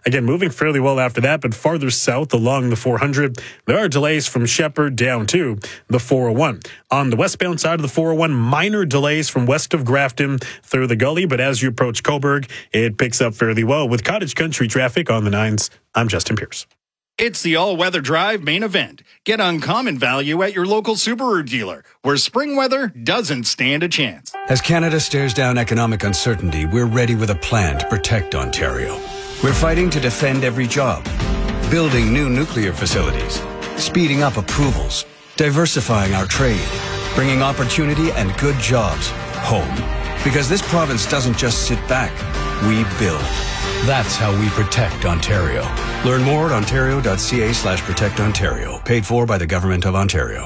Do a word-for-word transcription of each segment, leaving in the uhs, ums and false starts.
Again, moving fairly well after that, but farther south along the four hundred, there are delays from Shepherd down to the four oh one. On the westbound side of the four oh one, minor delays from west of Grafton through the Gully, but as you approach Coburg, it picks up fairly well with Cottage Country traffic on the nines. I'm Justin Pierce. It's the all-weather drive main event. Get uncommon value at your local Subaru dealer, where spring weather doesn't stand a chance. As Canada stares down economic uncertainty, we're ready with a plan to protect Ontario. We're fighting to defend every job, building new nuclear facilities, speeding up approvals, diversifying our trade, bringing opportunity and good jobs home. Because this province doesn't just sit back, we build. That's how we protect Ontario. Learn more at ontario.ca slash protect Ontario. Paid for by the Government of Ontario.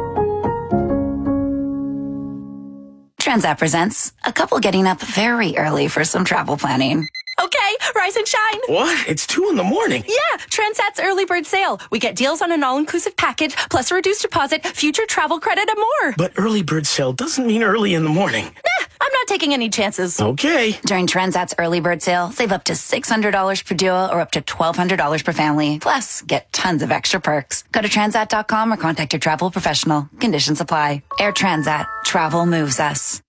Transat presents a couple getting up very early for some travel planning. Okay, rise and shine. What? It's two in the morning. Yeah, Transat's early bird sale. We get deals on an all-inclusive package, plus a reduced deposit, future travel credit, and more. But early bird sale doesn't mean early in the morning. Nah, I'm not taking any chances. Okay. During Transat's early bird sale, save up to six hundred dollars per duo or up to twelve hundred dollars per family. Plus, get tons of extra perks. Go to transat dot com or contact your travel professional. Conditions apply. Air Transat. Travel moves us.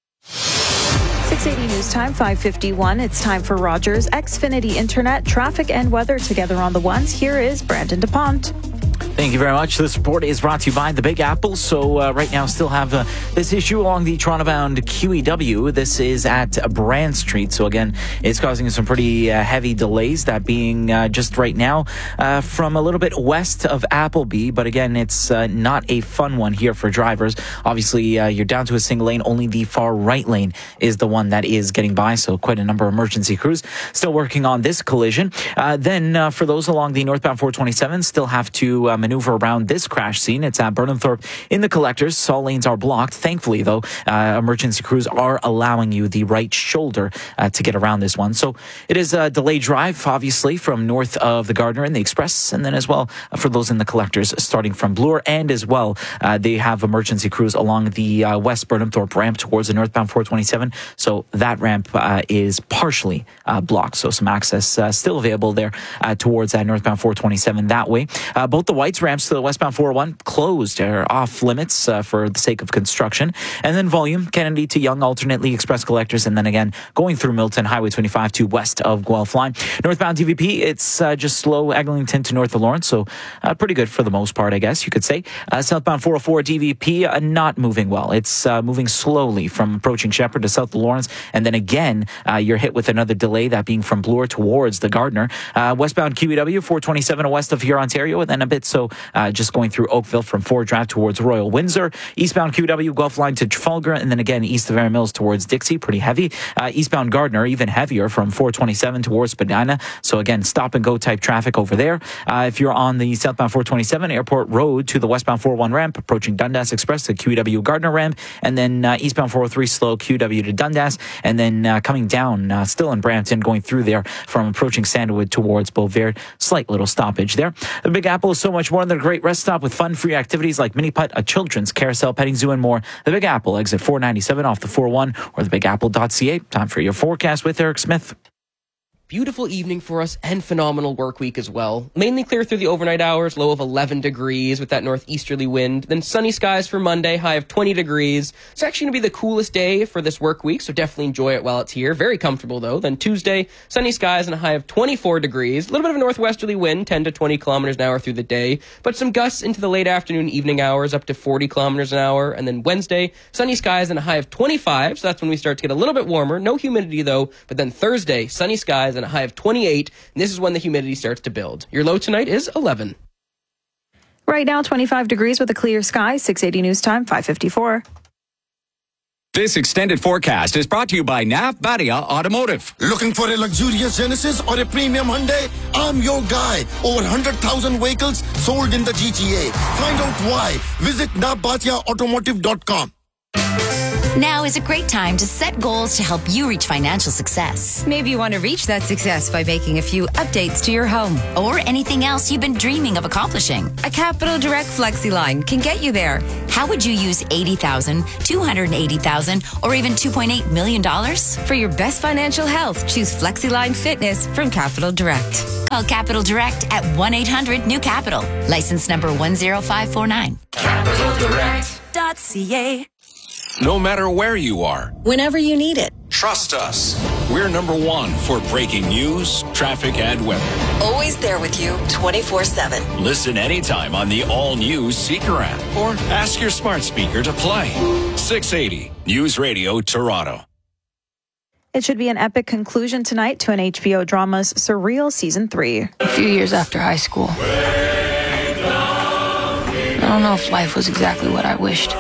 six eighty News Time, five fifty-one. It's time for Rogers Xfinity Internet, traffic and weather together on the ones. Here is Brandon DuPont. Thank you very much. This report is brought to you by the Big Apple. So uh, right now still have uh, this issue along the Toronto-bound Q E W. This is at Brand Street. So again, it's causing some pretty uh, heavy delays, that being uh, just right now uh, from a little bit west of Appleby. But again, it's uh, not a fun one here for drivers. Obviously, uh, you're down to a single lane. Only the far right lane is the one that is getting by. So quite a number of emergency crews still working on this collision. Uh, then uh, for those along the northbound four twenty-seven, still have to uh, maneuver around this crash scene. It's at Burnhamthorpe in the collectors. All lanes are blocked. Thankfully, though, uh, emergency crews are allowing you the right shoulder uh, to get around this one. So it is a delayed drive, obviously, from north of the Gardiner and the Express, and then as well uh, for those in the collectors starting from Bloor, and as well uh, they have emergency crews along the uh, West Burnhamthorpe ramp towards the northbound four twenty-seven. So that ramp uh, is partially uh, blocked. So some access uh, still available there uh, towards that northbound four twenty-seven that way. Uh, both the Whites ramps to the westbound four oh one closed, are off limits uh, for the sake of construction. And then volume, Kennedy to Yonge, alternately express collectors, and then again going through Milton, Highway twenty-five to west of Guelph line. Northbound D V P, it's uh, just slow Eglinton to north of Lawrence, so uh, pretty good for the most part, I guess you could say. Uh, southbound four oh four D V P, uh, not moving well. It's uh, moving slowly from approaching Shepherd to south of Lawrence, and then again, uh, you're hit with another delay, that being from Bloor towards the Gardiner. Uh, westbound Q E W, four twenty-seven west of here, Ontario, and then a bit so uh, just going through Oakville from Ford Drive towards Royal Windsor. Eastbound Q W, Guelph line to Trafalgar, and then again east of Erin Mills towards Dixie, pretty heavy. Uh, eastbound Gardiner, even heavier from four twenty-seven towards Spadina. So again, stop and go type traffic over there. Uh, if you're on the southbound four twenty-seven, Airport Road to the westbound four oh one ramp, approaching Dundas Express to Q E W Gardiner ramp, and then uh, eastbound four oh three slow Q W to Dundas, and then uh, coming down, uh, still in Brampton, going through there from approaching Sandalwood towards Beauvert. Slight little stoppage there. The Big Apple is so much more than a great rest stop with fun-free activities like mini putt, a children's carousel, petting zoo, and more. The Big Apple, exit four ninety-seven off the four oh one, or the big apple dot c a. Time for your forecast with Eric Smith. Beautiful evening for us and phenomenal work week as well. Mainly clear through the overnight hours, low of eleven degrees with that northeasterly wind. Then sunny skies for Monday, high of twenty degrees. It's actually going to be the coolest day for this work week, so definitely enjoy it while it's here. Very comfortable though. Then Tuesday, sunny skies and a high of twenty-four degrees. A little bit of a northwesterly wind, ten to twenty kilometers an hour through the day, but some gusts into the late afternoon, evening hours, up to forty kilometers an hour. And then Wednesday, sunny skies and a high of twenty-five, so that's when we start to get a little bit warmer. No humidity though. But then Thursday, sunny skies and a high of twenty-eight, and this is when the humidity starts to build. Your low tonight is eleven. Right now, twenty-five degrees with a clear sky. six eighty News Time, five fifty-four. This extended forecast is brought to you by Nav Badia Automotive. Looking for a luxurious Genesis or a premium Hyundai? I'm your guy. Over one hundred thousand vehicles sold in the G T A. Find out why. Visit nav badia automotive dot com. Now is a great time to set goals to help you reach financial success. Maybe you want to reach that success by making a few updates to your home. Or anything else you've been dreaming of accomplishing. A Capital Direct FlexiLine can get you there. How would you use eighty thousand dollars, two hundred eighty thousand dollars, or even two point eight million dollars? For your best financial health, choose FlexiLine Fitness from Capital Direct. Call Capital Direct at one eight hundred new capital. License number one zero five four nine. Capital Direct dot C A. No matter where you are, whenever you need it, trust us. We're number one for breaking news, traffic, and weather. Always there with you twenty-four seven. Listen anytime on the all-new Seeker app or ask your smart speaker to play. six eighty News Radio Toronto. It should be an epic conclusion tonight to an H B O drama's Surreal Season three. A few years after high school, I don't know if life was exactly what I wished.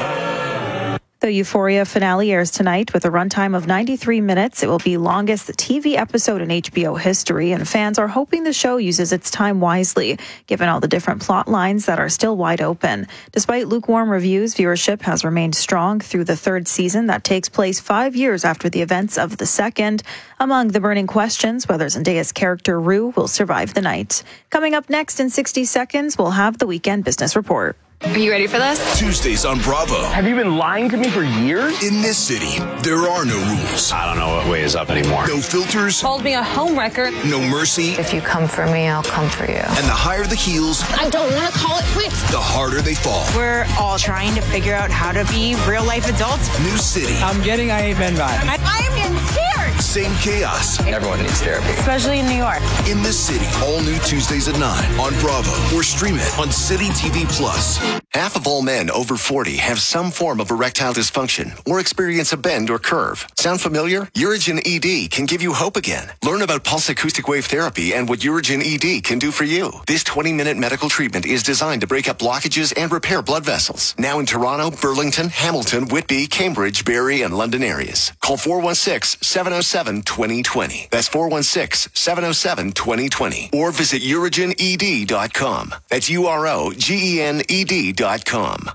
The Euphoria finale airs tonight with a runtime of ninety-three minutes. It will be longest T V episode in H B O history, and fans are hoping the show uses its time wisely, given all the different plot lines that are still wide open. Despite lukewarm reviews, viewership has remained strong through the third season that takes place five years after the events of the second. Among the burning questions, whether Zendaya's character Rue will survive the night. Coming up next in sixty seconds, we'll have the Weekend Business Report. Are you ready for this? Tuesdays on Bravo. Have you been lying to me for years? In this city, there are no rules. I don't know what way is up anymore. No filters. Called me a homewrecker. No mercy. If you come for me, I'll come for you. And the higher the heels, I don't want to call it quits. The harder they fall. We're all trying to figure out how to be real life adults. New city. I'm getting I Ain't Ben vibes. I, I am in tears. Same chaos. Everyone needs therapy. Especially in New York. In this city, all new Tuesdays at nine on Bravo or stream it on City T V Plus. Half of all men over forty have some form of erectile dysfunction or experience a bend or curve. Sound familiar? Urigen E D can give you hope again. Learn about pulse acoustic wave therapy and what Urigen E D can do for you. This twenty-minute medical treatment is designed to break up blockages and repair blood vessels. Now in Toronto, Burlington, Hamilton, Whitby, Cambridge, Barrie, and London areas. Call four one six, seven oh seven, two oh two oh. That's four one six, seven oh seven, two oh two oh. Or visit urigen e d dot com. That's U R O G E N E D dot com.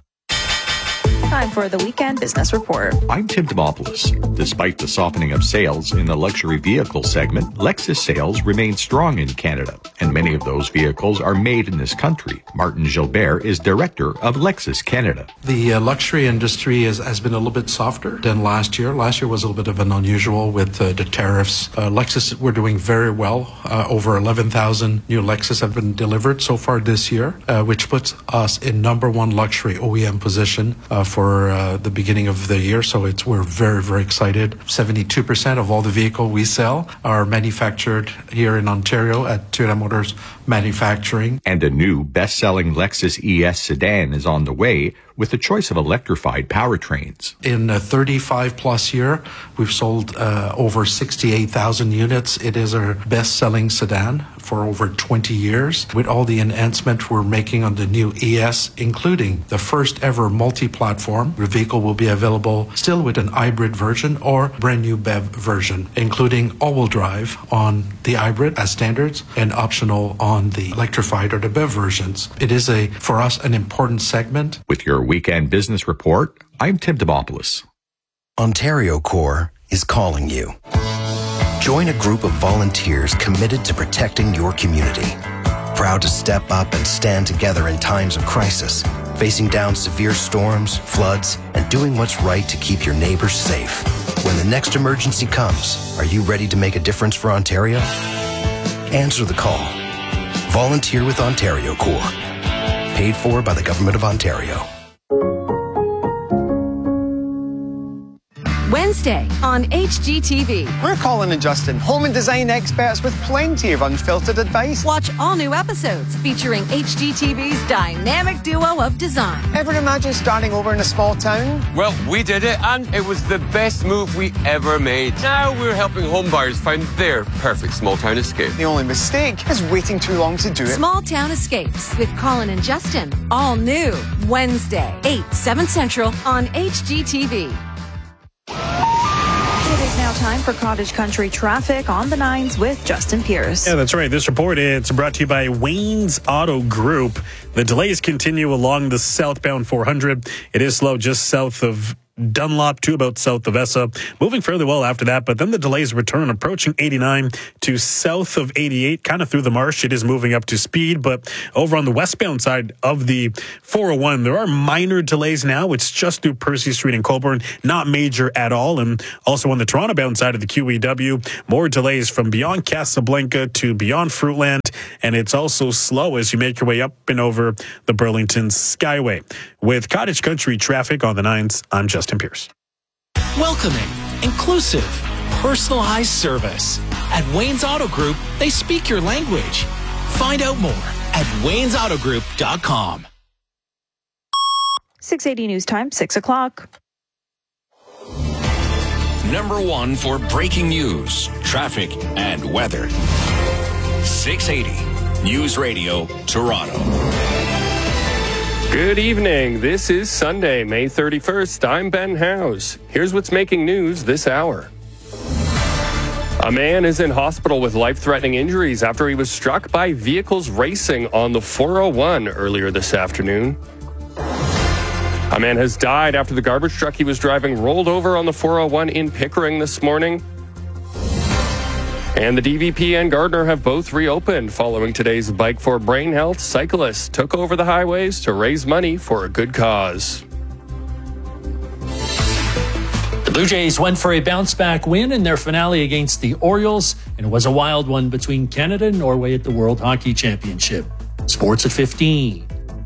Time for the Weekend Business Report. I'm Tim Demopoulos. Despite the softening of sales in the luxury vehicle segment, Lexus sales remain strong in Canada, and many of those vehicles are made in this country. Martin Gilbert is director of Lexus Canada. The uh, luxury industry is, has been a little bit softer than last year. Last year was a little bit of an unusual with uh, the tariffs. Uh, Lexus, we're doing very well. Uh, over eleven thousand new Lexus have been delivered so far this year, uh, which puts us in number one luxury O E M position uh, for For uh, the beginning of the year, so it's we're very very excited. seventy-two percent of all the vehicles we sell are manufactured here in Ontario at Toyota Motors Manufacturing. And a new best-selling Lexus E S sedan is on the way with a choice of electrified powertrains. In a thirty-five plus year, we've sold uh, over sixty-eight thousand units. It is our best-selling sedan for over twenty years. With all the enhancement we're making on the new E S, including the first ever multi-platform, the vehicle will be available still with an hybrid version or brand new B E V version, including all-wheel drive on the hybrid as standards and optional on the electrified or the B E V versions. It is a, for us, an important segment. With your Weekend Business Report, I'm Tim Demopoulos. Ontario Corps is calling you. Join a group of volunteers committed to protecting your community. Proud to step up and stand together in times of crisis, facing down severe storms, floods, and doing what's right to keep your neighbors safe. When the next emergency comes, are you ready to make a difference for Ontario? Answer the call. Volunteer with Ontario Corps. Paid for by the Government of Ontario. Wednesday on H G T V. We're Colin and Justin, home and design experts with plenty of unfiltered advice. Watch all new episodes featuring H G T V's dynamic duo of design. Ever imagine starting over in a small town? Well, we did it, and it was the best move we ever made. Now we're helping homebuyers find their perfect small town escape. The only mistake is waiting too long to do it. Small Town Escapes with Colin and Justin. All new Wednesday, eight, seven Central on H G T V. It is now time for Cottage Country traffic on the nines with Justin Pierce. Yeah, that's right. This report is brought to you by Wayne's Auto Group. The delays continue along the southbound four hundred. It is slow just south of Dunlop to about south of Essa. Moving fairly well after that, but then the delays return, approaching eighty-nine to south of eighty-eight, kind of through the marsh. It is moving up to speed, but over on the westbound side of the four oh one, there are minor delays now. It's just through Percy Street in Colborne, not major at all. And also on the Toronto-bound side of the Q E W, more delays from beyond Casablanca to beyond Fruitland, and it's also slow as you make your way up and over the Burlington Skyway. With Cottage Country traffic on the nines, I'm Justin Pierce. Welcoming, inclusive, personalized service. At Wayne's Auto Group, they speak your language. Find out more at waynes auto group dot com. six eighty News Time, six o'clock. Number one for breaking news, traffic, and weather. six eighty News Radio, Toronto. Good evening. This is Sunday, May thirty-first. I'm Ben Howes. Here's what's making news this hour. A man is in hospital with life-threatening injuries after he was struck by vehicles racing on the four oh one earlier this afternoon. A man has died after the garbage truck he was driving rolled over on the four oh one in Pickering this morning. And the D V P and Gardner have both reopened following today's Bike for Brain Health. Cyclists took over the highways to raise money for a good cause. The Blue Jays went for a bounce-back win in their finale against the Orioles, and it was a wild one between Canada and Norway at the World Hockey Championship. Sports at fifteen.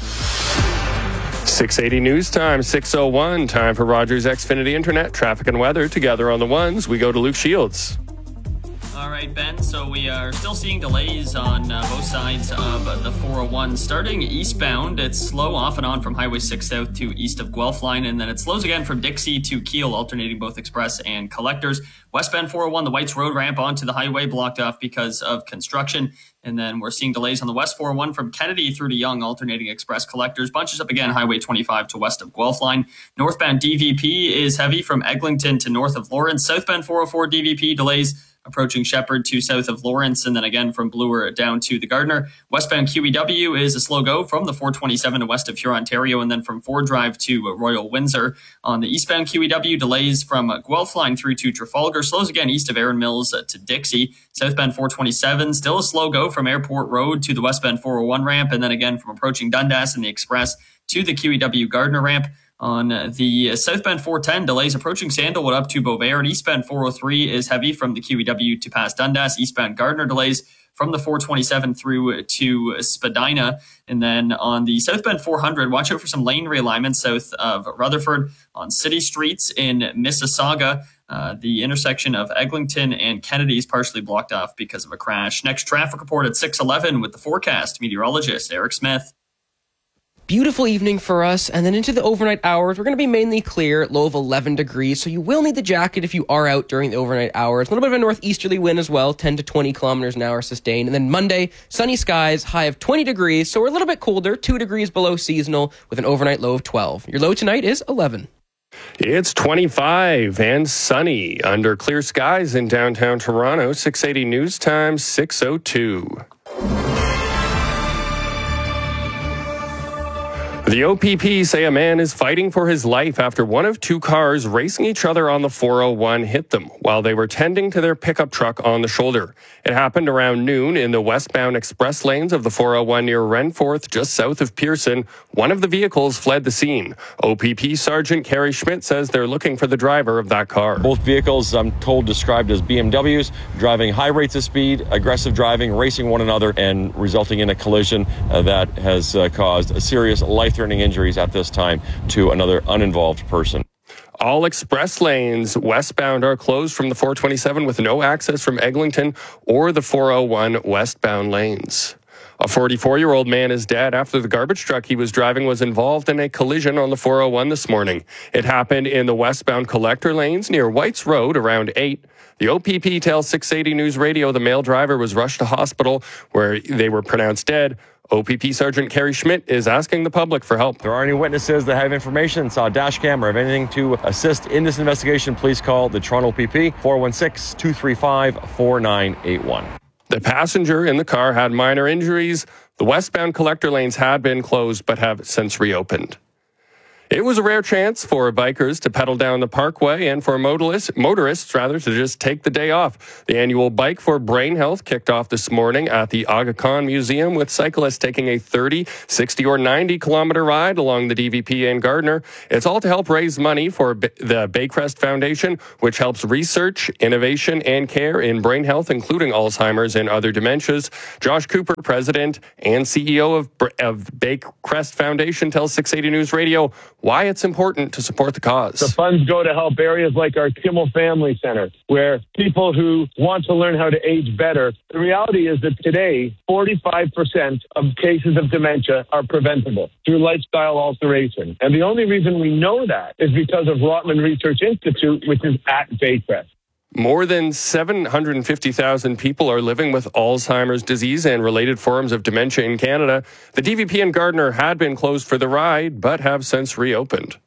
six eighty News Time, six oh one. Time for Rogers Xfinity Internet, traffic and weather. Together on the ones, we go to Luke Shields. All right, Ben. So we are still seeing delays on uh, both sides of uh, the four oh one. Starting eastbound, it's slow off and on from Highway six South to east of Guelph Line, and then it slows again from Dixie to Kiel, alternating both express and collectors. Westbound four oh one, the Whites Road ramp onto the highway blocked off because of construction. And then we're seeing delays on the West four oh one from Kennedy through to Yonge, alternating express collectors. Bunches up again, Highway twenty-five to west of Guelph Line. Northbound D V P is heavy from Eglinton to north of Lawrence. Southbound four oh four D V P delays approaching Shepherd to south of Lawrence, and then again from Bloor down to the Gardner. Westbound Q E W is a slow go from the four twenty-seven to west of Huron, Ontario, and then from Ford Drive to Royal Windsor. On the eastbound Q E W, delays from Guelph Line through to Trafalgar. Slows again east of Erin Mills to Dixie. Southbound four twenty-seven, still a slow go from Airport Road to the westbound four oh one ramp, and then again from approaching Dundas and the Express to the Q E W Gardner ramp. On the southbound four ten, delays approaching Sandalwood up to Beauvais, and eastbound four oh three is heavy from the Q E W to past Dundas. Eastbound Gardner delays from the four twenty-seven through to Spadina. And then on the southbound four hundred, watch out for some lane realignment south of Rutherford on city streets in Mississauga. Uh, the intersection of Eglinton and Kennedy is partially blocked off because of a crash. Next traffic report at six eleven with the forecast meteorologist Eric Smith. Beautiful evening for us, and then into the overnight hours, we're going to be mainly clear, low of eleven degrees, so you will need the jacket if you are out during the overnight hours. A little bit of a northeasterly wind as well, ten to twenty kilometers an hour sustained. And then Monday, sunny skies, high of twenty degrees, so we're a little bit colder, two degrees below seasonal, with an overnight low of twelve. Your low tonight is eleven. It's twenty-five and sunny under clear skies in downtown Toronto. six eighty News Time, six oh two. The O P P say a man is fighting for his life after one of two cars racing each other on the four oh one hit them while they were tending to their pickup truck on the shoulder. It happened around noon in the westbound express lanes of the four oh one near Renforth, just south of Pearson. One of the vehicles fled the scene. O P P Sergeant Kerry Schmidt says they're looking for the driver of that car. Both vehicles, I'm told, described as B M Ws, driving high rates of speed, aggressive driving, racing one another, and resulting in a collision uh, that has uh, caused a serious life-threatening injuries at this time to another uninvolved person. All express lanes westbound are closed from the four twenty-seven with no access from Eglinton or the four oh one westbound lanes. A forty-four-year-old man is dead after the garbage truck he was driving was involved in a collision on the four oh one this morning. It happened in the westbound collector lanes near Whites Road around eight. The O P P tells six eighty News Radio the male driver was rushed to hospital where they were pronounced dead. O P P Sergeant Kerry Schmidt is asking the public for help. If there are any witnesses that have information, saw a dash cam, or have anything to assist in this investigation, please call the Toronto O P P, four one six, two three five, four nine eight one. The passenger in the car had minor injuries. The westbound collector lanes had been closed but have since reopened. It was a rare chance for bikers to pedal down the parkway and for motorists, motorists rather, to just take the day off. The annual Bike for Brain Health kicked off this morning at the Aga Khan Museum, with cyclists taking a thirty, sixty, or ninety kilometer ride along the D V P and Gardiner. It's all to help raise money for the Baycrest Foundation, which helps research, innovation, and care in brain health, including Alzheimer's and other dementias. Josh Cooper, president and C E O of, of Baycrest Foundation, tells six eighty News Radio why it's important to support the cause. The funds go to help areas like our Kimmel Family Center, where people who want to learn how to age better. The reality is that today, forty-five percent of cases of dementia are preventable through lifestyle alteration. And the only reason we know that is because of Rotman Research Institute, which is at Baycrest. More than seven hundred fifty thousand people are living with Alzheimer's disease and related forms of dementia in Canada. The D V P and Gardiner had been closed for the ride, but have since reopened.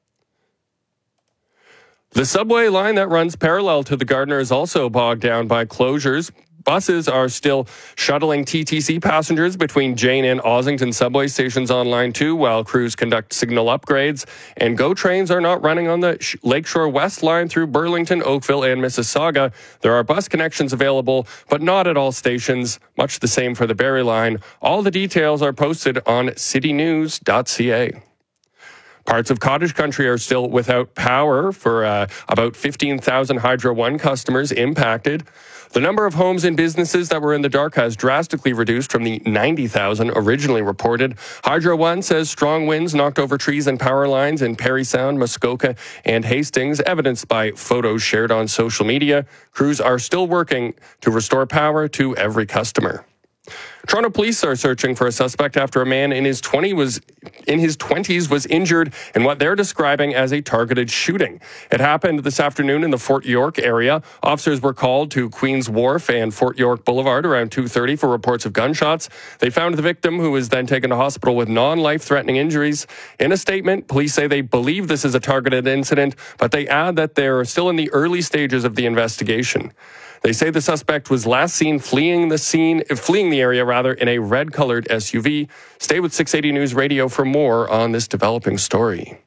The subway line that runs parallel to the Gardiner is also bogged down by closures. Buses are still shuttling T T C passengers between Jane and Ossington subway stations on Line two, while crews conduct signal upgrades. And GO trains are not running on the Lakeshore West line through Burlington, Oakville, and Mississauga. There are bus connections available, but not at all stations. Much the same for the Barrie line. All the details are posted on city news dot c a. Parts of cottage country are still without power for uh, about fifteen thousand Hydro One customers impacted. The number of homes and businesses that were in the dark has drastically reduced from the ninety thousand originally reported. Hydro One says strong winds knocked over trees and power lines in Parry Sound, Muskoka, and Hastings, evidenced by photos shared on social media. Crews are still working to restore power to every customer. Toronto police are searching for a suspect after a man in his twenties was in his twenties was injured in what they're describing as a targeted shooting. It happened this afternoon in the Fort York area. Officers were called to Queen's Wharf and Fort York Boulevard around two thirty for reports of gunshots. They found the victim, who was then taken to hospital with non-life-threatening injuries. In a statement, police say they believe this is a targeted incident, but they add that they're still in the early stages of the investigation. They say the suspect was last seen fleeing the scene, fleeing the area rather, in a red-colored S U V. Stay with six eighty News Radio for more on this developing story.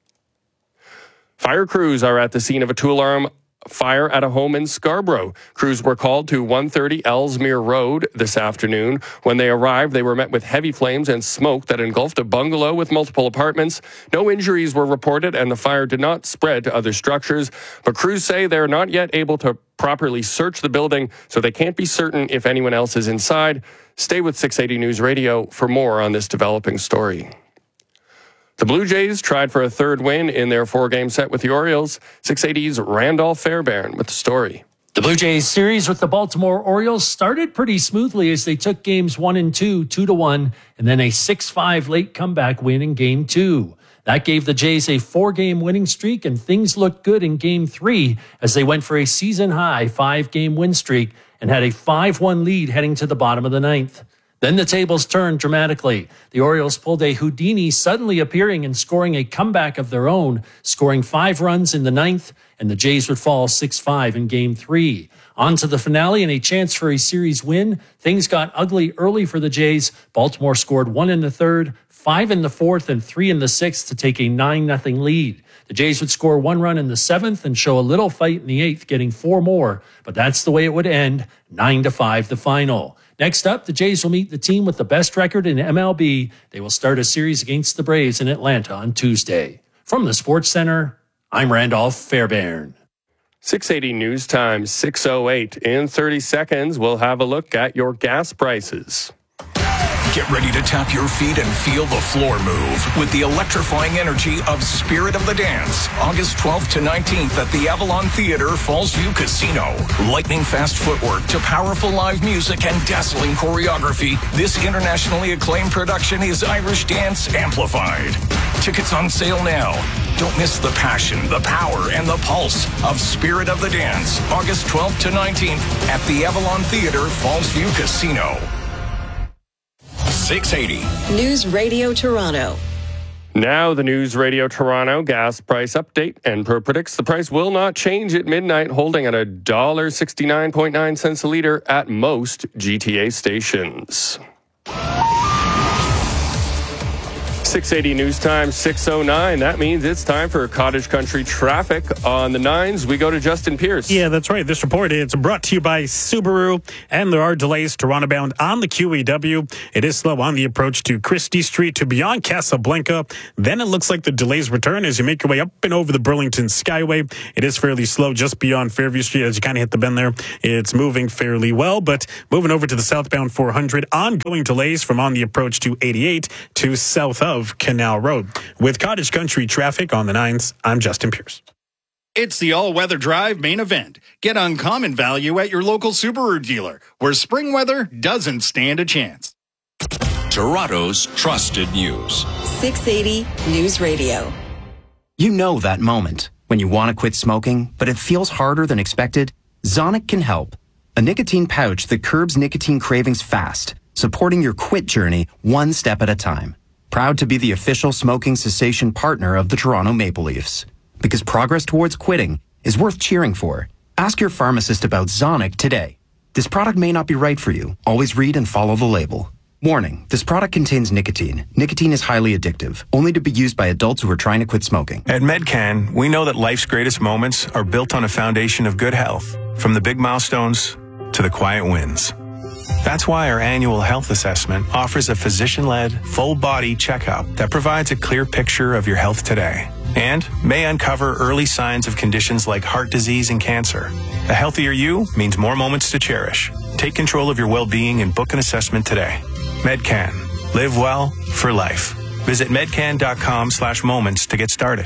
Fire crews are at the scene of a two-alarm fire at a home in Scarborough. Crews were called to one thirty Ellesmere Road this afternoon. When they arrived, they were met with heavy flames and smoke that engulfed a bungalow with multiple apartments. No injuries were reported, and the fire did not spread to other structures. But crews say they're not yet able to properly search the building, so they can't be certain if anyone else is inside. Stay with six eighty News Radio for more on this developing story. The Blue Jays tried for a third win in their four-game set with the Orioles. six eighty's Randolph Fairbairn with the story. The Blue Jays series with the Baltimore Orioles started pretty smoothly as they took games one and two, two to one, and then a six five late comeback win in game two. That gave the Jays a four-game winning streak, and things looked good in game three as they went for a season-high five-game win streak and had a five one lead heading to the bottom of the ninth. Then the tables turned dramatically. The Orioles pulled a Houdini, suddenly appearing and scoring a comeback of their own, scoring five runs in the ninth, and the Jays would fall six five in game three. On to the finale and a chance for a series win. Things got ugly early for the Jays. Baltimore scored one in the third, five in the fourth, and three in the sixth to take a nine nothing lead. The Jays would score one run in the seventh and show a little fight in the eighth, getting four more, but that's the way it would end, nine to five the final. Next up, the Jays will meet the team with the best record in M L B. They will start a series against the Braves in Atlanta on Tuesday. From the Sports Center, I'm Randolph Fairbairn. six eighty News Time, six oh eight. In thirty seconds, we'll have a look at your gas prices. Get ready to tap your feet and feel the floor move with the electrifying energy of Spirit of the Dance. August twelfth to nineteenth at the Avalon Theatre, Fallsview Casino. Lightning fast footwork to powerful live music and dazzling choreography. This internationally acclaimed production is Irish Dance Amplified. Tickets on sale now. Don't miss the passion, the power, and the pulse of Spirit of the Dance. August twelfth to nineteenth at the Avalon Theatre, Fallsview Casino. six eighty News Radio Toronto. Now the News Radio Toronto gas price update. Enpro predicts the price will not change at midnight, holding at one dollar sixty-nine point nine cents a litre at most G T A stations. six eighty News Time, six oh nine. That means it's time for Cottage Country traffic on the nines. We go to Justin Pierce. Yeah, that's right. This report is brought to you by Subaru, and there are delays Toronto bound on the Q E W. It is slow on the approach to Christie Street to beyond Casablanca. Then it looks like the delays return as you make your way up and over the Burlington Skyway. It is fairly slow just beyond Fairview Street as you kind of hit the bend there. It's moving fairly well, but moving over to the southbound four hundred, ongoing delays from on the approach to eighty-eight to south of of Canal Road. With Cottage Country traffic on the nines, I'm Justin Pierce. It's the all-weather drive main event. Get uncommon value at your local Subaru dealer, where spring weather doesn't stand a chance. Toronto's trusted news. six eighty News Radio. You know that moment when you want to quit smoking, but it feels harder than expected? Zonic can help. A nicotine pouch that curbs nicotine cravings fast, supporting your quit journey one step at a time. Proud to be the official smoking cessation partner of the Toronto Maple Leafs. Because progress towards quitting is worth cheering for. Ask your pharmacist about Zonic today. This product may not be right for you. Always read and follow the label. Warning, this product contains nicotine. Nicotine is highly addictive, only to be used by adults who are trying to quit smoking. At Medcan, we know that life's greatest moments are built on a foundation of good health, from the big milestones to the quiet wins. That's why our annual health assessment offers a physician-led, full-body checkup that provides a clear picture of your health today and may uncover early signs of conditions like heart disease and cancer. A healthier you means more moments to cherish. Take control of your well-being and book an assessment today. Medcan. Live well for life. Visit medcan.com slash moments to get started.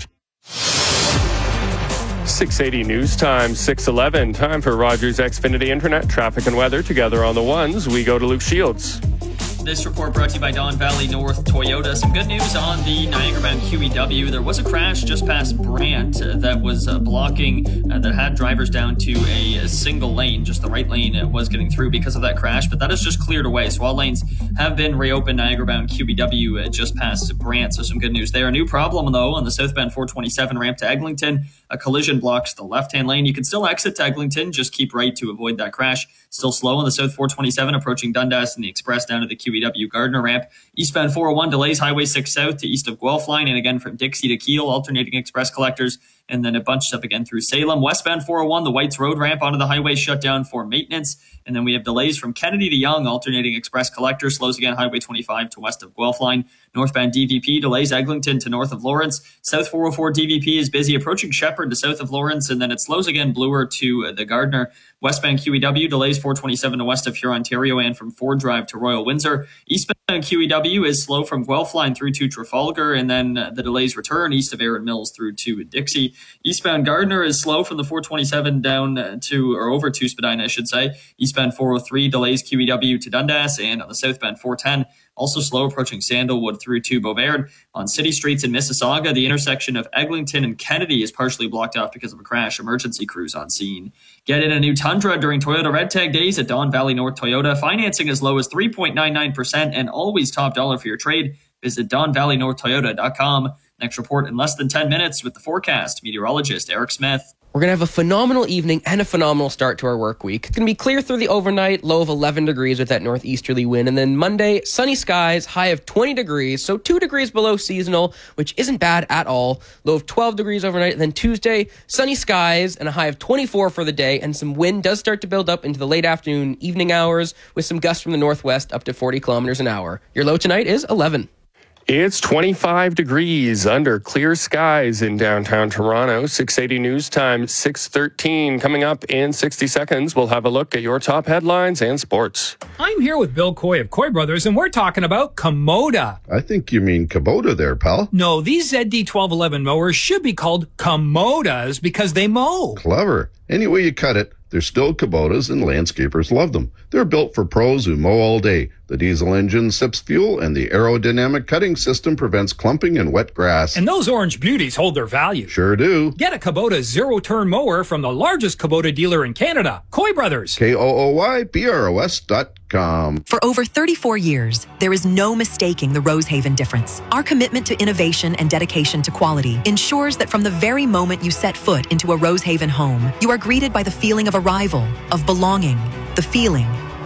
six eighty News Time, six eleven. Time for Rogers Xfinity Internet traffic and weather. Together on the ones, we go to Luke Shields. This report brought to you by Don Valley North Toyota. Some good news on the Niagara bound Q E W. There was a crash just past Brant uh, that was uh, blocking, uh, that had drivers down to a, a single lane. Just the right lane uh, was getting through because of that crash, but that is just cleared away. So all lanes have been reopened. Niagara bound Q E W uh, just past Brant. So some good news there. A new problem, though, on the southbound four twenty-seven ramp to Eglinton. A collision blocks the left-hand lane. You can still exit to Eglinton. Just keep right to avoid that crash. Still slow on the south four twenty-seven approaching Dundas and the express down to the Q E W Gardner ramp. Eastbound four oh one delays Highway six south to east of Guelph line, and again from Dixie to Kiel, alternating express collectors, and then it bunched up again through Salem. Westbound four oh one, the Whites Road ramp onto the highway shut down for maintenance, and then we have delays from Kennedy to Yonge, alternating express collector, slows again Highway twenty-five to west of Guelph line. Northbound D V P delays Eglinton to north of Lawrence. South four oh four D V P is busy approaching Shepherd to south of Lawrence, and then it slows again Bloor to the Gardner. Westbound Q E W delays four twenty-seven to west of Huron, Ontario, and from Ford Drive to Royal Windsor. Eastbound Q E W is slow from Guelph line through to Trafalgar, and then uh, the delays return east of Erin Mills through to Dixie. Eastbound Gardner is slow from the four twenty-seven down uh, to, or over to Spadina, I should say. Eastbound four oh three delays Q E W to Dundas, and on the southbound four ten, also slow approaching Sandalwood through to Beauvais. On city streets in Mississauga, the intersection of Eglinton and Kennedy is partially blocked off because of a crash. Emergency crews on scene. Get in a new Tundra during Toyota Red Tag Days at Don Valley North Toyota. Financing as low as three point nine nine percent and always top dollar for your trade. Visit don valley north toyota dot com. Next report in less than ten minutes with the forecast. Meteorologist Eric Smith. We're going to have a phenomenal evening and a phenomenal start to our work week. It's going to be clear through the overnight, low of eleven degrees with that northeasterly wind. And then Monday, sunny skies, high of twenty degrees, so two degrees below seasonal, which isn't bad at all. Low of twelve degrees overnight. And then Tuesday, sunny skies and a high of twenty-four for the day. And some wind does start to build up into the late afternoon, evening hours with some gusts from the northwest up to forty kilometers an hour. Your low tonight is eleven. It's twenty-five degrees under clear skies in downtown Toronto. six eighty News Time, six thirteen. Coming up in sixty seconds, we'll have a look at your top headlines and sports. I'm here with Bill Coy of Coy Brothers, and we're talking about Komoda. I think you mean Kubota there, pal. No, these Z D twelve eleven mowers should be called Komodas because they mow. Clever. Any way you cut it, they're still Kubotas, and landscapers love them. They're built for pros who mow all day. The diesel engine sips fuel, and the aerodynamic cutting system prevents clumping and wet grass. And those orange beauties hold their value. Sure do. Get a Kubota zero-turn mower from the largest Kubota dealer in Canada, Coy Brothers. K O O Y B R O S dot com. For over thirty-four years, there is no mistaking the Rosehaven difference. Our commitment to innovation and dedication to quality ensures that from the very moment you set foot into a Rosehaven home, you are greeted by the feeling of arrival, of belonging, the feeling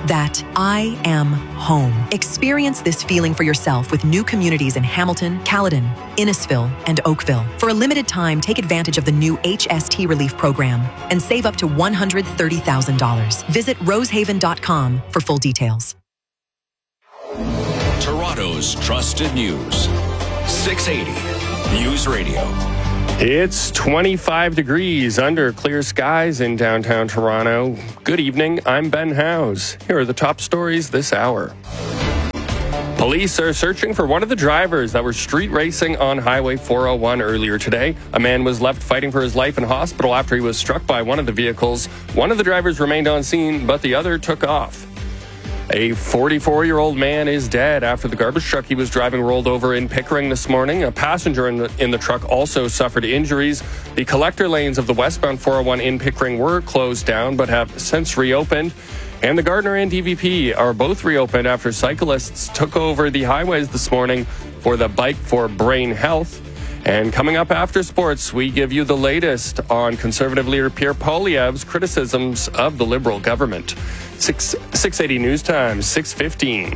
that I am home. Experience this feeling for yourself with new communities in Hamilton, Caledon, Innisfil, and Oakville. For a limited time, take advantage of the new H S T Relief Program and save up to one hundred thirty thousand dollars. Visit rosehaven dot com for full details. Toronto's trusted news. six eighty News Radio. It's twenty-five degrees under clear skies in downtown Toronto. Good evening, I'm Ben Howes. Here are the top stories this hour. Police are searching for one of the drivers that were street racing on Highway four oh one earlier today. A man was left fighting for his life in hospital after he was struck by one of the vehicles. One of the drivers remained on scene, but the other took off. A forty-four-year-old man is dead after the garbage truck he was driving rolled over in Pickering this morning. A passenger in the, in the truck also suffered injuries. The collector lanes of the westbound four oh one in Pickering were closed down but have since reopened. And the Gardner and D V P are both reopened after cyclists took over the highways this morning for the Bike for Brain Health. And coming up after sports, we give you the latest on Conservative leader Pierre Poilievre's criticisms of the Liberal government. Six, six eighty News Time, six fifteen.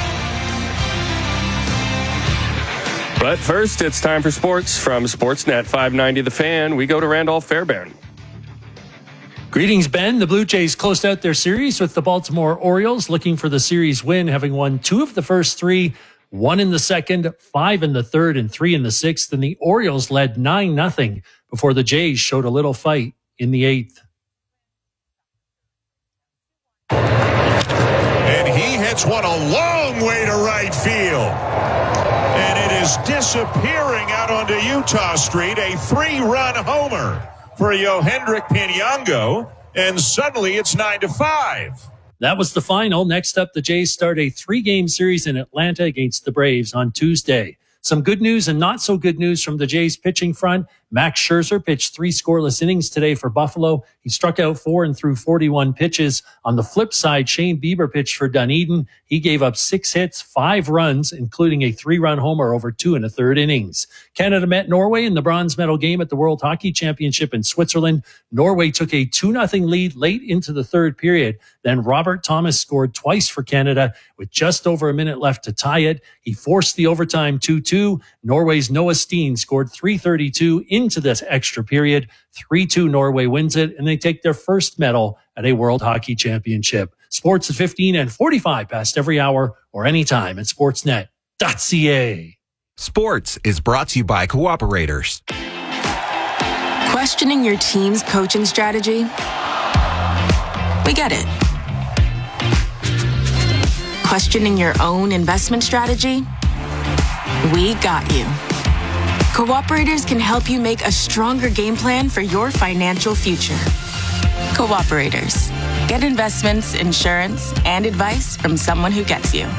But first, it's time for sports from Sportsnet five ninety The Fan. We go to Randolph Fairbairn. Greetings, Ben. The Blue Jays closed out their series with the Baltimore Orioles, looking for the series win, having won two of the first three, one in the second, five in the third, and three in the sixth. And the Orioles led nine nothing before the Jays showed a little fight in the eighth. And he hits one a long way to right field. And it is disappearing out onto Utah Street, a three-run homer for Yohendrick Pinyango, and suddenly it's nine to five. That was the final. Next up, the Jays start a three-game series in Atlanta against the Braves on Tuesday. Some good news and not so good news from the Jays pitching front. Max Scherzer pitched three scoreless innings today for Buffalo. He struck out four and threw forty-one pitches. On the flip side, Shane Bieber pitched for Dunedin. He gave up six hits, five runs, including a three-run homer over two and a third innings. Canada met Norway in the bronze medal game at the World Hockey Championship in Switzerland. Norway took a two nothing lead late into the third period. Then Robert Thomas scored twice for Canada with just over a minute left to tie it. He forced the overtime two two. Norway's Noah Steen scored three thirty-two into this extra period. three two Norway wins it, and they take their first medal at a World Hockey Championship. Sports at fifteen and forty-five past every hour or anytime at sportsnet dot c a. Sports is brought to you by Cooperators. Questioning your team's coaching strategy? We get it. Questioning your own investment strategy? We got you. Cooperators can help you make a stronger game plan for your financial future. Cooperators. Get investments, insurance, and advice from someone who gets you.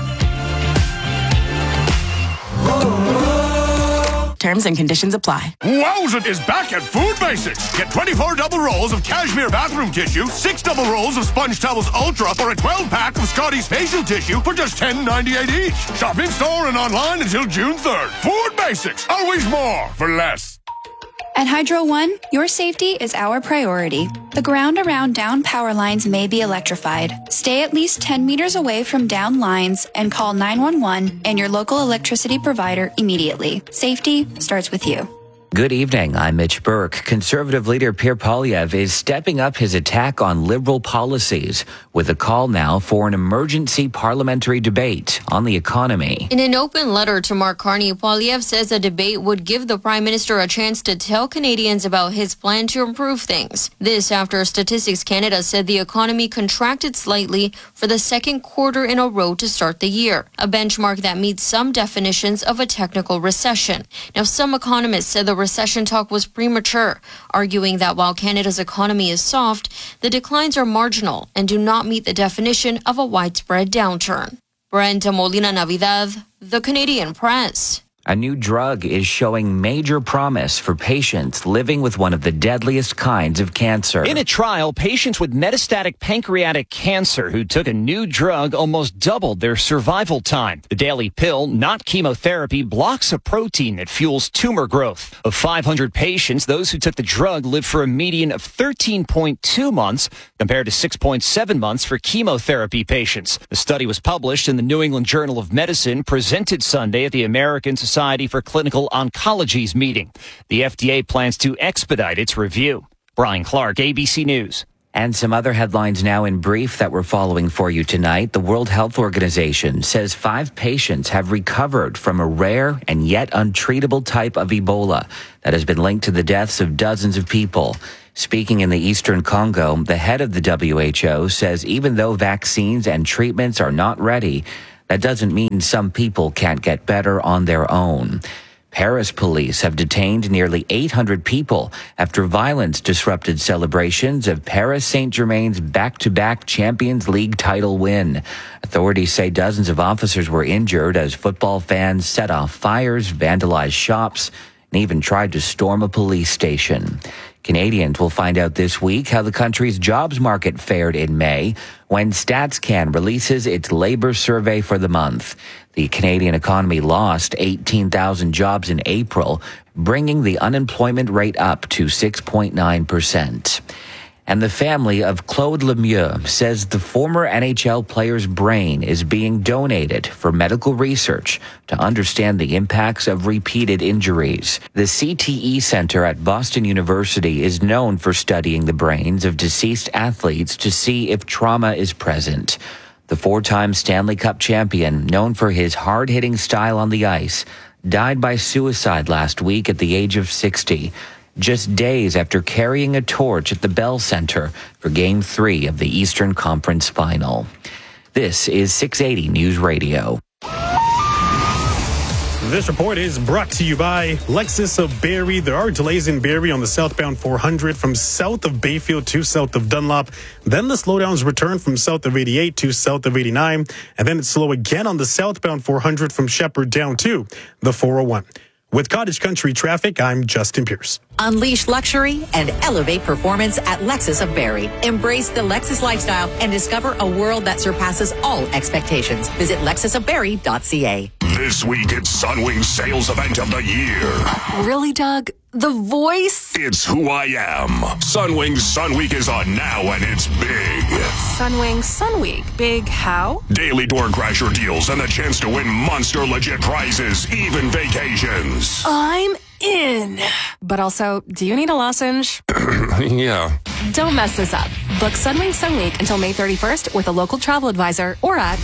Terms and conditions apply. Wowzit is back at Food Basics. Get twenty-four double rolls of cashmere bathroom tissue, six double rolls of Sponge Towels Ultra, or a twelve pack of Scotty's facial tissue for just ten ninety-eight each. Shop in store and online until June third. Food Basics. Always more for less. At Hydro One, your safety is our priority. The ground around down power lines may be electrified. Stay at least ten meters away from down lines and call nine one one and your local electricity provider immediately. Safety starts with you. Good evening. I'm Mitch Burke. Conservative leader Pierre Poilievre is stepping up his attack on Liberal policies with a call now for an emergency parliamentary debate on the economy. In an open letter to Mark Carney, Poilievre says a debate would give the Prime Minister a chance to tell Canadians about his plan to improve things. This after Statistics Canada said the economy contracted slightly for the second quarter in a row to start the year, a benchmark that meets some definitions of a technical recession. Now, some economists said the recession talk was premature, arguing that while Canada's economy is soft, the declines are marginal and do not meet the definition of a widespread downturn. Brenda Molina Navidad, The Canadian Press. A new drug is showing major promise for patients living with one of the deadliest kinds of cancer. In a trial, patients with metastatic pancreatic cancer who took a new drug almost doubled their survival time. The daily pill, not chemotherapy, blocks a protein that fuels tumor growth. Of five hundred patients, those who took the drug lived for a median of thirteen point two months compared to six point seven months for chemotherapy patients. The study was published in the New England Journal of Medicine, presented Sunday at the American Society for Clinical Oncology's meeting. The F D A plans to expedite its review. Brian Clark, A B C News. And some other headlines now in brief that we're following for you tonight. The World Health Organization says five patients have recovered from a rare and yet untreatable type of Ebola that has been linked to the deaths of dozens of people. Speaking in the eastern Congo, the head of the W H O says even though vaccines and treatments are not ready, that doesn't mean some people can't get better on their own. Paris police have detained nearly eight hundred people after violence disrupted celebrations of Paris Saint-Germain's back-to-back Champions League title win. Authorities say dozens of officers were injured as football fans set off fires, vandalized shops, and even tried to storm a police station. Canadians will find out this week how the country's jobs market fared in May when StatsCan releases its labor survey for the month. The Canadian economy lost eighteen thousand jobs in April, bringing the unemployment rate up to six point nine percent. And the family of Claude Lemieux says the former N H L player's brain is being donated for medical research to understand the impacts of repeated injuries. The C T E Center at Boston University is known for studying the brains of deceased athletes to see if trauma is present. The four-time Stanley Cup champion, known for his hard-hitting style on the ice, died by suicide last week at the age of sixty. Just days after carrying a torch at the Bell Center for Game three of the Eastern Conference Final. This is six eighty News Radio. This report is brought to you by Lexus of Barrie. There are delays in Barrie on the southbound four hundred from south of Bayfield to south of Dunlop. Then the slowdowns return from south of eighty-eight to south of eighty-nine. And then it's slow again on the southbound four hundred from Shepherd down to the four oh one. With Cottage Country traffic, I'm Justin Pierce. Unleash luxury and elevate performance at Lexus of Barrie. Embrace the Lexus lifestyle and discover a world that surpasses all expectations. Visit lexus of barrie dot c a. This week, it's Sunwing's sales event of the year. Really, Doug? The voice? It's who I am. Sunwing's Sun Week is on now, and it's big. Sunwing Sun Week. Big how? Daily door crasher deals and the chance to win monster legit prizes, even vacations. I'm in. But also, do you need a lozenge? Yeah. Don't mess this up. Book Sunwing Sun Week until May thirty-first with a local travel advisor or at...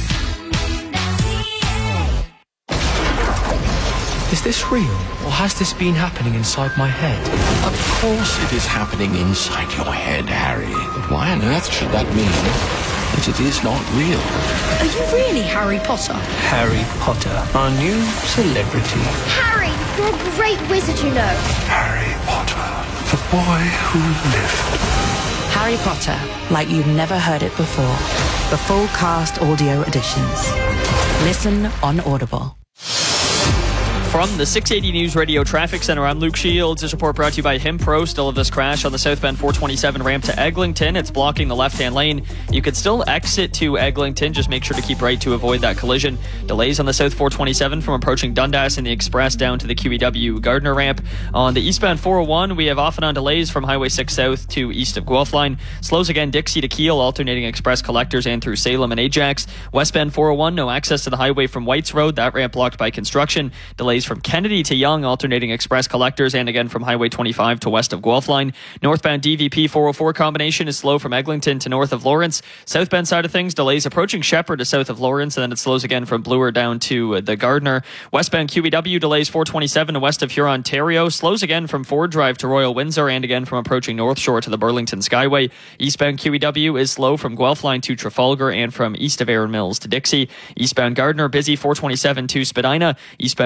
Is this real, or has this been happening inside my head? Of course it is happening inside your head, Harry. But why on earth should that mean that it is not real? Are you really Harry Potter? Harry Potter, our new celebrity. Harry, you're a great wizard, you know. Harry Potter, the boy who lived. Harry Potter, like you've never heard it before. The full cast audio editions. Listen on Audible. From the six eighty News Radio Traffic Center, I'm Luke Shields. This report brought to you by Himpro. Still of this crash on the southbound four twenty-seven ramp to Eglinton. It's blocking the left-hand lane. You could still exit to Eglinton. Just make sure to keep right to avoid that collision. Delays on the south four twenty-seven from approaching Dundas and the Express down to the Q E W Gardner ramp. On the eastbound four oh one, we have off and on delays from Highway six south to east of Guelph line. Slows again Dixie to Kiel, alternating Express collectors and through Salem and Ajax. Westbound four oh one, no access to the highway from Whites Road. That ramp blocked by construction. Delays from Kennedy to Young, alternating Express collectors, and again from Highway twenty-five to west of Guelph line. Northbound D V P four oh four combination is slow from Eglinton to north of Lawrence. Southbound side of things, delays approaching Shepherd to south of Lawrence, and then it slows again from Bloor down to the Gardner. Westbound Q E W delays four twenty-seven to west of Huron, Ontario. Slows again from Ford Drive to Royal Windsor, and again from approaching North Shore to the Burlington Skyway. Eastbound Q E W is slow from Guelph line to Trafalgar and from east of Erin Mills to Dixie. Eastbound Gardner busy four twenty-seven to Spadina. Eastbound four oh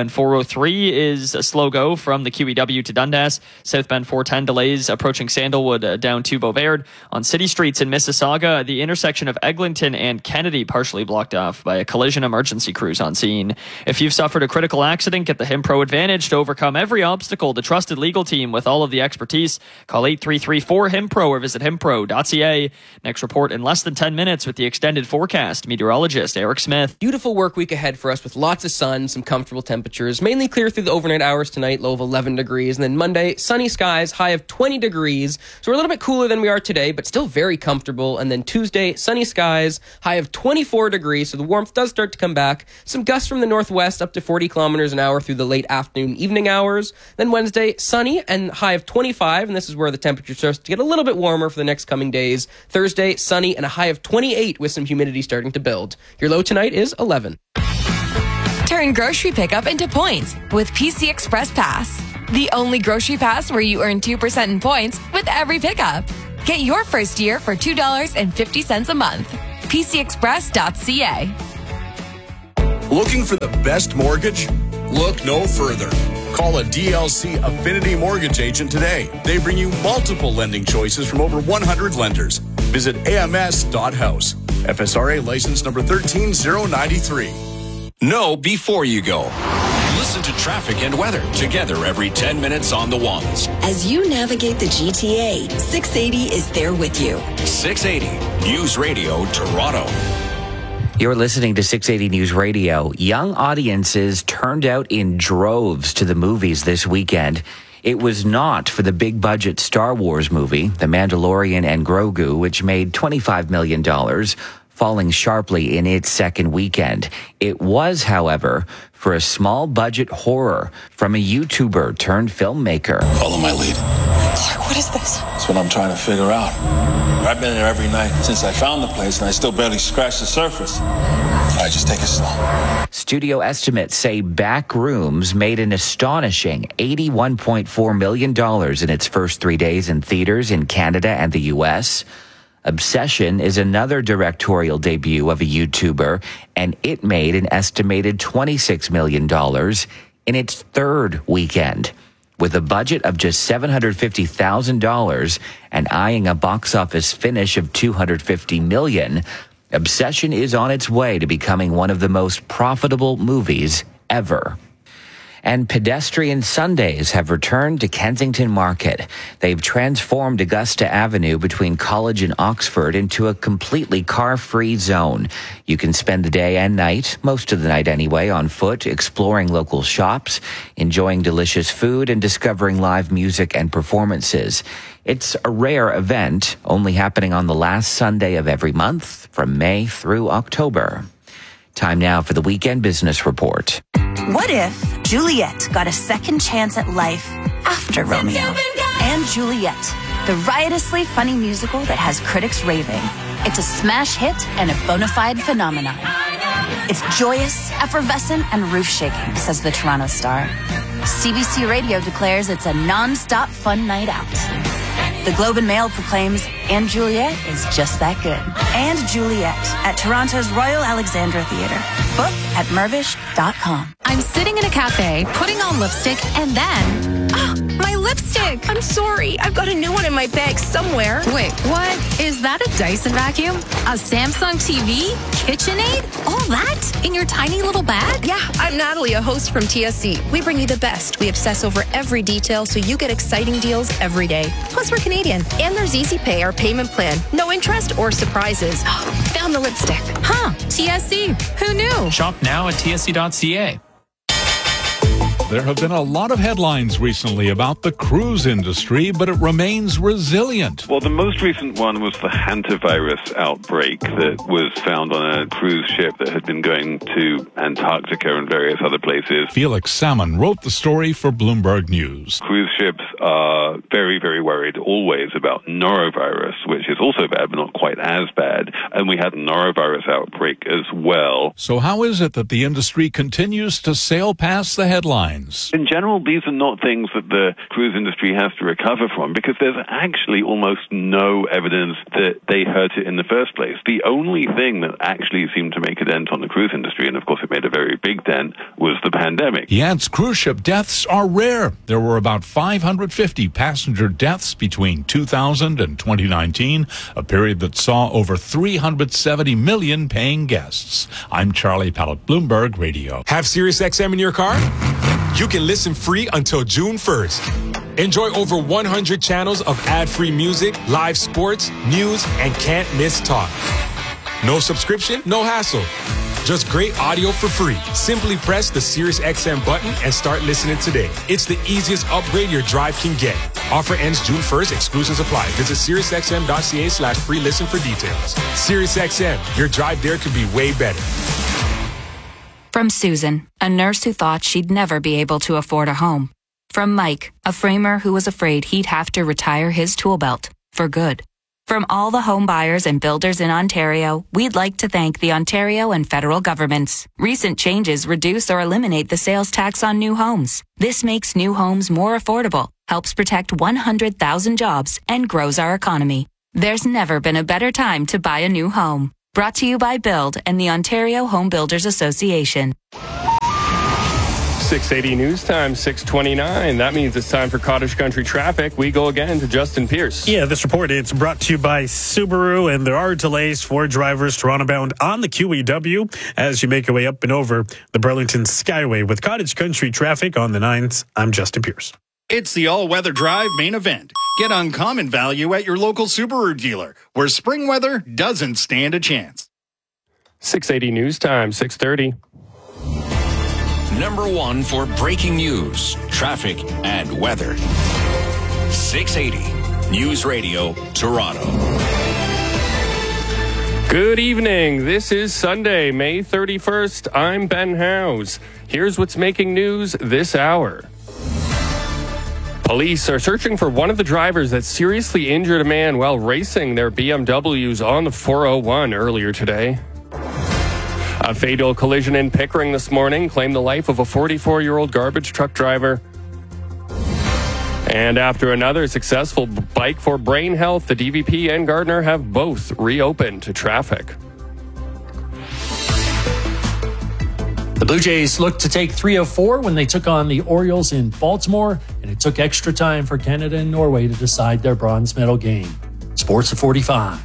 three is a slow go from the Q E W to Dundas. Southbound four ten delays approaching Sandalwood uh, down to Beauvais. On city streets in Mississauga, the intersection of Eglinton and Kennedy partially blocked off by a collision emergency crews on scene. If you've suffered a critical accident, get the HimPro Advantage to overcome every obstacle. The trusted legal team with all of the expertise. Call eight three three four HimPro or visit himpro dot c a. Next report in less than ten minutes with the extended forecast. Meteorologist Eric Smith. Beautiful work week ahead for us with lots of sun, some comfortable temperatures. Mainly clear through the overnight hours tonight, low of eleven degrees. And then Monday, sunny skies, high of twenty degrees. So we're a little bit cooler than we are today, but still very comfortable. And then Tuesday, sunny skies, high of twenty-four degrees. So the warmth does start to come back. Some gusts from the northwest up to forty kilometers an hour through the late afternoon, evening hours. Then Wednesday, sunny and high of twenty-five. And this is where the temperature starts to get a little bit warmer for the next coming days. Thursday, sunny and a high of twenty-eight with some humidity starting to build. Your low tonight is eleven. Turn grocery pickup into points with P C Express Pass. The only grocery pass where you earn two percent in points with every pickup. Get your first year for two dollars and fifty cents a month. P C express dot c a. Looking for the best mortgage? Look no further. Call a D L C Affinity Mortgage agent today. They bring you multiple lending choices from over one hundred lenders. Visit A M S dot house. F S R A license number one three zero nine three. Know before you go. Listen to traffic and weather together every ten minutes on the ones. As you navigate the G T A, six eighty is there with you. six eighty News Radio Toronto. You're listening to six eighty News Radio. Young audiences turned out in droves to the movies this weekend. It was not for the big-budget Star Wars movie, The Mandalorian and Grogu, which made twenty-five million dollars, falling sharply in its second weekend. It was, however, for a small-budget horror from a YouTuber turned filmmaker. Follow my lead. Clark, what is this? That's what I'm trying to figure out. I've been there every night since I found the place, and I still barely scratched the surface. All right, just take it slow. Studio estimates say Backrooms made an astonishing eighty-one point four million dollars in its first three days in theaters in Canada and the U S. Obsession is another directorial debut of a YouTuber, and it made an estimated twenty-six million dollars in its third weekend. With a budget of just seven hundred fifty thousand dollars and eyeing a box office finish of two hundred fifty million dollars, Obsession is on its way to becoming one of the most profitable movies ever. And pedestrian Sundays have returned to Kensington Market. They've transformed Augusta Avenue between College and Oxford into a completely car-free zone. You can spend the day and night, most of the night anyway, on foot, exploring local shops, enjoying delicious food, and discovering live music and performances. It's a rare event, only happening on the last Sunday of every month from May through October. Time now for the Weekend Business Report. What if Juliet got a second chance at life after Romeo? And Juliet, the riotously funny musical that has critics raving. It's a smash hit and a bona fide phenomenon. It's joyous, effervescent, and roof-shaking, says the Toronto Star. C B C Radio declares it's a non-stop fun night out. The Globe and Mail proclaims, and Juliet is just that good. And Juliet at Toronto's Royal Alexandra Theatre. Book at mervish dot com. I'm sitting in a cafe, putting on lipstick, and then... Ah, my lipstick! I'm sorry. I've got a new one in my bag somewhere. Wait, what? Is that a Dyson vacuum? A Samsung T V? KitchenAid? All that? In your tiny little bag? Yeah, I'm Natalie, a host from T S C. We bring you the best. We obsess over every detail so you get exciting deals every day. Plus, we're Canadian. And there's Easy Pay, our payment plan. No interest or surprises. Found the lipstick. Huh, T S C. Who knew? Shop now at T S C dot C A. There have been a lot of headlines recently about the cruise industry, but it remains resilient. Well, the most recent one was the hantavirus outbreak that was found on a cruise ship that had been going to Antarctica and various other places. Felix Salmon wrote the story for Bloomberg News. Cruise ships are very, very worried always about norovirus, which is also bad, but not quite as bad. And we had a norovirus outbreak as well. So how is it that the industry continues to sail past the headlines? headlines. In general, these are not things that the cruise industry has to recover from because there's actually almost no evidence that they hurt it in the first place. The only thing that actually seemed to make a dent on the cruise industry, and of course it made a very big dent, was the pandemic. He adds cruise ship deaths are rare. There were about five hundred fifty passenger deaths between two thousand and twenty nineteen, a period that saw over three hundred seventy million paying guests. I'm Charlie Pallett, Bloomberg Radio. Have SiriusXM in your car? You can listen free until June first. Enjoy over one hundred channels of ad-free music, live sports, news, and can't miss talk. No subscription, no hassle. Just great audio for free. Simply press the SiriusXM button and start listening today. It's the easiest upgrade your drive can get. Offer ends June first. Exclusions apply. Visit SiriusXM.ca slash free listen for details. SiriusXM, your drive there could be way better. From Susan, a nurse who thought she'd never be able to afford a home. From Mike, a framer who was afraid he'd have to retire his tool belt for good. From all the home buyers and builders in Ontario, we'd like to thank the Ontario and federal governments. Recent changes reduce or eliminate the sales tax on new homes. This makes new homes more affordable, helps protect one hundred thousand jobs, and grows our economy. There's never been a better time to buy a new home. Brought to you by Build and the Ontario Home Builders Association. six eighty News Time, six twenty-nine. That means it's time for Cottage Country Traffic. We go again to Justin Pierce. Yeah, this report, it's brought to you by Subaru, and there are delays for drivers Toronto bound on the Q E W as you make your way up and over the Burlington Skyway. With Cottage Country Traffic on the nines, I'm Justin Pierce. It's the all-weather drive main event. Get uncommon value at your local Subaru dealer, where spring weather doesn't stand a chance. six eighty News Time, six thirty. Number one for breaking news, traffic, and weather. six eighty News Radio, Toronto. Good evening. This is Sunday, May thirty-first. I'm Ben Howes. Here's what's making news this hour. Police are searching for one of the drivers that seriously injured a man while racing their B M Ws on the four oh one earlier today. A fatal collision in Pickering this morning claimed the life of a forty-four-year-old garbage truck driver. And after another successful bike for brain health, the D V P and Gardner have both reopened to traffic. The Blue Jays looked to take three of four when they took on the Orioles in Baltimore, and it took extra time for Canada and Norway to decide their bronze medal game. Sports at forty-five.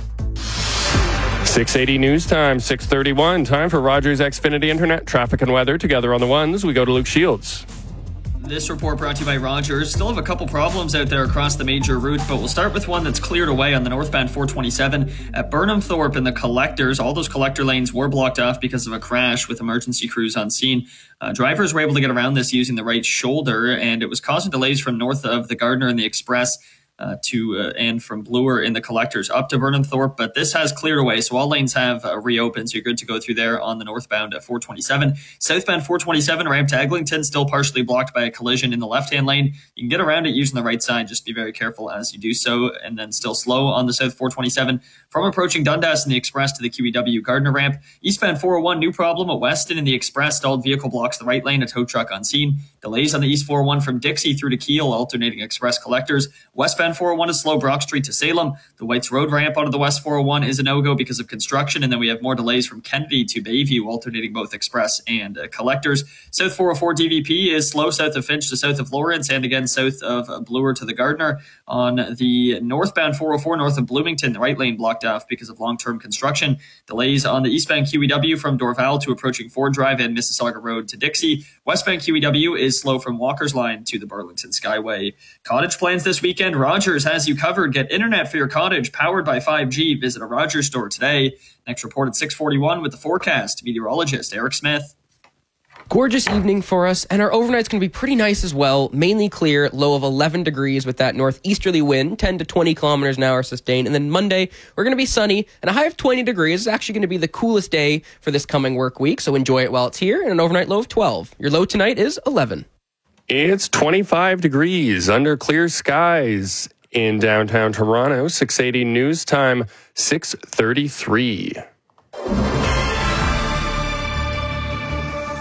six eighty News Time, six thirty-one. Time for Rogers Xfinity Internet traffic and weather. Together on the ones, we go to Luke Shields. This report brought to you by Rogers. Still have a couple problems out there across the major routes, but we'll start with one that's cleared away on the northbound four twenty-seven at Burnham Thorpe in the collectors. All those collector lanes were blocked off because of a crash with emergency crews on scene. Uh, drivers were able to get around this using the right shoulder, and it was causing delays from north of the Gardner and the Express Uh, to uh, and from Bloor in the collectors up to Burnham Thorpe, but this has cleared away, so all lanes have uh, reopened, so you're good to go through there on the northbound at four twenty-seven. Southbound four twenty-seven ramp to Eglinton still partially blocked by a collision in the left-hand lane. You can get around it using the right side, just be very careful as you do so, and then still slow on the south four twenty-seven from approaching Dundas and the Express to the Q E W Gardner ramp. Eastbound four oh one, new problem at Weston in the Express. Stalled vehicle blocks the right lane, a tow truck on scene. Delays on the East four oh one from Dixie through to Kiel, alternating Express collectors. Westbound four oh one is slow, Brock Street to Salem. The Whites Road ramp onto the West four oh one is a no-go because of construction, and then we have more delays from Kennedy to Bayview, alternating both Express and uh, collectors. South four oh four D V P is slow south of Finch to south of Lawrence, and again south of uh, Bloor to the Gardner. On the northbound four oh four north of Bloomington, the right lane blocked off because of long-term construction. Delays on the eastbound Q E W from Dorval to approaching Ford Drive and Mississauga Road to Dixie. Westbound Q E W is slow from Walker's Line to the Burlington Skyway. Cottage plans this weekend. Rogers has you covered. Get internet for your cottage powered by five G. Visit a Rogers store today. Next report at six forty-one with the forecast. Meteorologist Eric Smith. Gorgeous evening for us, and our overnight's going to be pretty nice as well. Mainly clear, low of eleven degrees with that northeasterly wind, ten to twenty kilometers an hour sustained. And then Monday, we're going to be sunny and a high of twenty degrees. It's actually going to be the coolest day for this coming work week, so enjoy it while it's here. And an overnight low of twelve. Your low tonight is eleven. It's twenty-five degrees under clear skies in downtown Toronto. six eighty News Time, six thirty-three.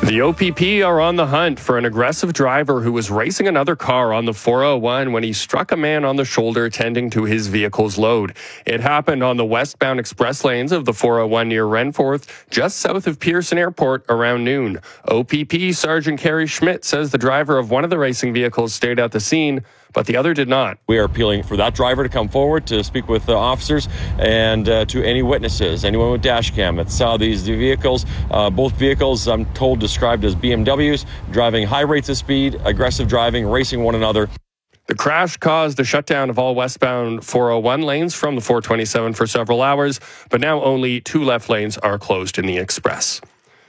The O P P are on the hunt for an aggressive driver who was racing another car on the four oh one when he struck a man on the shoulder tending to his vehicle's load. It happened on the westbound express lanes of the four oh one near Renforth, just south of Pearson Airport, around noon. O P P Sergeant Kerry Schmidt says the driver of one of the racing vehicles stayed at the scene, but the other did not. We are appealing for that driver to come forward to speak with uh, officers and uh, to any witnesses, anyone with dash cam that saw these vehicles. Uh, both vehicles, I'm told, described as B M Ws, driving high rates of speed, aggressive driving, racing one another. The crash caused the shutdown of all westbound four oh one lanes from the four twenty-seven for several hours, but now only two left lanes are closed in the express.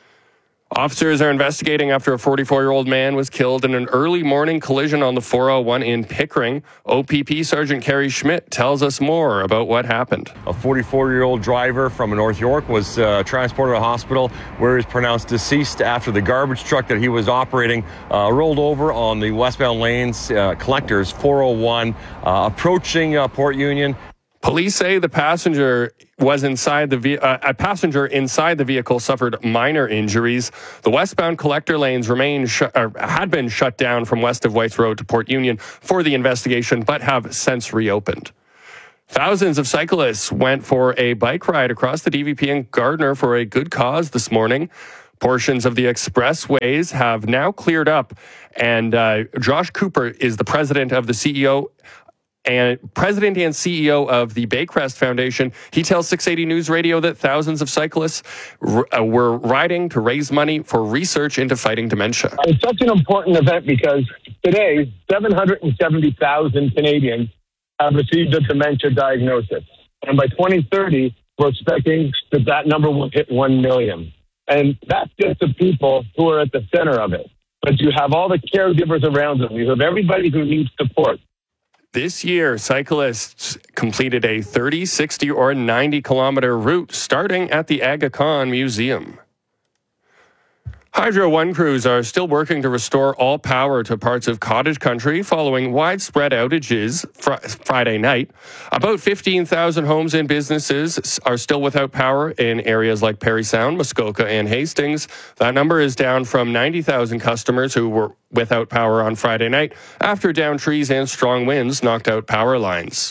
Officers are investigating after a forty-four-year-old man was killed in an early morning collision on the four oh one in Pickering. O P P Sergeant Kerry Schmidt tells us more about what happened. A forty-four-year-old driver from North York was uh, transported to a hospital where he was pronounced deceased after the garbage truck that he was operating uh, rolled over on the westbound lanes uh, collectors four oh one uh, approaching uh, Port Union. Police say the passenger was inside the ve- uh, a passenger inside the vehicle suffered minor injuries. The westbound collector lanes remain sh- or had been shut down from west of Whites Road to Port Union for the investigation, but have since reopened. Thousands of cyclists went for a bike ride across the D V P in Gardner for a good cause this morning. Portions of the expressways have now cleared up, and uh, Josh Cooper is the president of the C E O. And president and C E O of the Baycrest Foundation. He tells six eighty News Radio that thousands of cyclists r- uh, were riding to raise money for research into fighting dementia. It's such an important event because today, seven hundred seventy thousand Canadians have received a dementia diagnosis. And by twenty thirty, we're expecting that that number will hit one million. And that's just the people who are at the center of it. But you have all the caregivers around them. You have everybody who needs support. This year, cyclists completed a thirty, sixty, or ninety kilometer route starting at the Aga Khan Museum. Hydro One crews are still working to restore all power to parts of cottage country following widespread outages fr- Friday night. About fifteen thousand homes and businesses are still without power in areas like Parry Sound, Muskoka, and Hastings. That number is down from ninety thousand customers who were without power on Friday night after downed trees and strong winds knocked out power lines.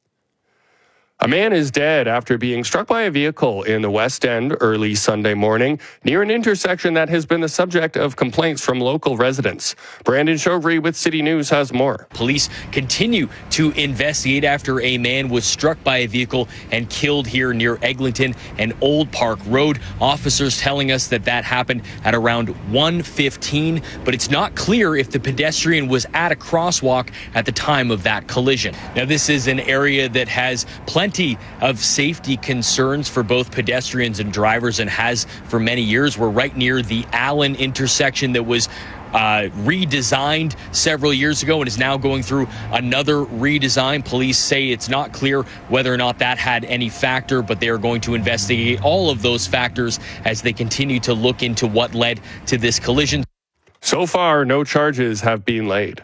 A man is dead after being struck by a vehicle in the West End early Sunday morning near an intersection that has been the subject of complaints from local residents. Brandon Chauvry with City News has more. Police continue to investigate after a man was struck by a vehicle and killed here near Eglinton and Old Park Road. Officers telling us that that happened at around one fifteen, but it's not clear if the pedestrian was at a crosswalk at the time of that collision. Now, this is an area that has plenty of safety concerns for both pedestrians and drivers and has for many years. We're right near the Allen intersection that was uh, redesigned several years ago and is now going through another redesign. Police say it's not clear whether or not that had any factor, but they are going to investigate all of those factors as they continue to look into what led to this collision. So far, no charges have been laid.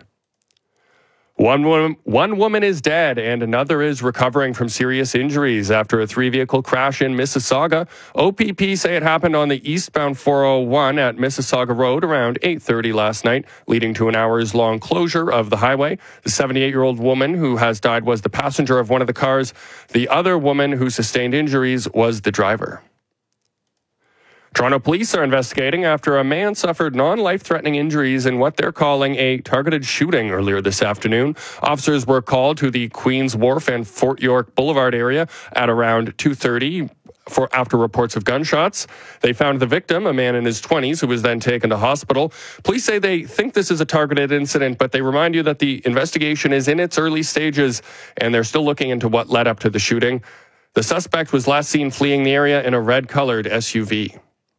One woman, one woman is dead and another is recovering from serious injuries after a three-vehicle crash in Mississauga. O P P say it happened on the eastbound four oh one at Mississauga Road around eight thirty last night, leading to an hours-long closure of the highway. The seventy-eight-year-old woman who has died was the passenger of one of the cars. The other woman who sustained injuries was the driver. Toronto police are investigating after a man suffered non-life-threatening injuries in what they're calling a targeted shooting earlier this afternoon. Officers were called to the Queen's Wharf and Fort York Boulevard area at around two thirty for after reports of gunshots. They found the victim, a man in his twenties, who was then taken to hospital. Police say they think this is a targeted incident, but they remind you that the investigation is in its early stages and they're still looking into what led up to the shooting. The suspect was last seen fleeing the area in a red-colored S U V.